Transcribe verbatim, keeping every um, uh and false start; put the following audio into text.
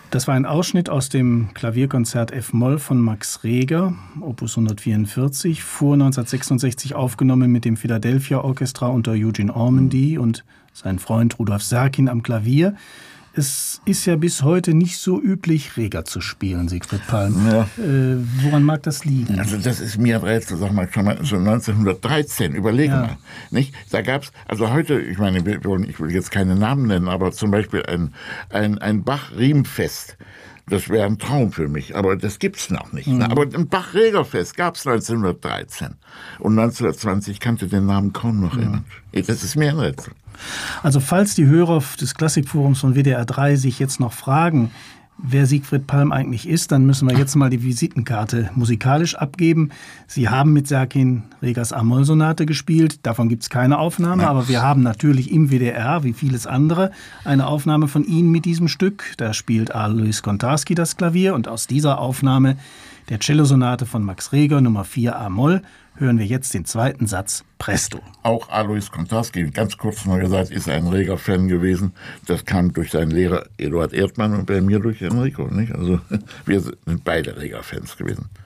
Das war ein Ausschnitt aus dem Klavierkonzert F-Moll von Max Reger, Opus hundertvierundvierzig, vor neunzehnhundertsechsundsechzig aufgenommen mit dem Philadelphia Orchestra unter Eugene Ormandy und sein Freund Rudolf Serkin am Klavier. Es ist ja bis heute nicht so üblich, Reger zu spielen, Siegfried Palm. Ja. Äh, woran mag das liegen? Also das ist mir ein Rätsel, sag mal, schon mal so neunzehnhundertdreizehn, überlege ja. mal. Nicht? Da gab's, also heute, ich meine, ich will jetzt keine Namen nennen, aber zum Beispiel ein, ein, ein Bach-Riemfest. Das wäre ein Traum für mich, aber das gibt's noch nicht. Mhm. Aber ein Bach-Reger-Fest gab's neunzehnhundertdreizehn. Und neunzehnhundertzwanzig kannte den Namen kaum noch jemand. Mhm. Das ist mir ein Rätsel. Also falls die Hörer des Klassikforums von W D R drei sich jetzt noch fragen, wer Siegfried Palm eigentlich ist, dann müssen wir jetzt mal die Visitenkarte musikalisch abgeben. Sie haben mit Serkin Regers A-Moll-Sonate gespielt, davon gibt es keine Aufnahme, ja. aber wir haben natürlich im W D R, wie vieles andere, eine Aufnahme von Ihnen mit diesem Stück. Da spielt Alois Kontarski das Klavier und aus dieser Aufnahme der Cellosonate von Max Reger, Nummer vier A-Moll, hören wir jetzt den zweiten Satz Presto. Auch Alois Kontarski, ganz kurz noch gesagt, ist ein Reger-Fan gewesen. Das kam durch seinen Lehrer Eduard Erdmann und bei mir durch Enrico. Nicht? Also wir sind beide Reger-Fans gewesen.